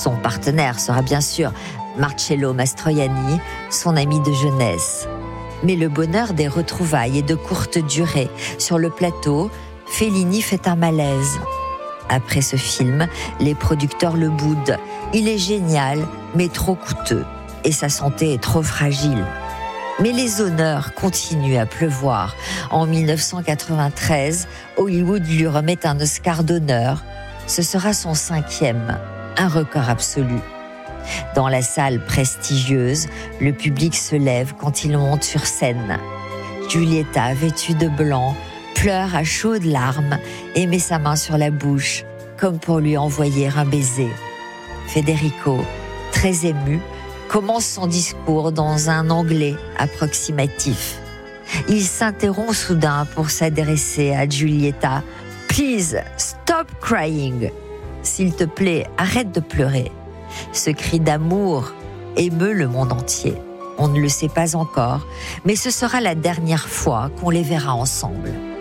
Son partenaire sera bien sûr Marcello Mastroianni, son ami de jeunesse. Mais le bonheur des retrouvailles est de courte durée. Sur le plateau, Fellini fait un malaise. Après ce film, les producteurs le boudent. Il est génial, mais trop coûteux. Et sa santé est trop fragile. Mais les honneurs continuent à pleuvoir. En 1993, Hollywood lui remet un Oscar d'honneur. Ce sera son 5e, un record absolu. Dans la salle prestigieuse, le public se lève quand il monte sur scène. Giulietta, vêtue de blanc, pleure à chaudes larmes et met sa main sur la bouche, comme pour lui envoyer un baiser. Federico, très ému, commence son discours dans un anglais approximatif. Il s'interrompt soudain pour s'adresser à Giulietta. « Please, stop crying !»« S'il te plaît, arrête de pleurer !» Ce cri d'amour émeut le monde entier. On ne le sait pas encore, mais ce sera la dernière fois qu'on les verra ensemble.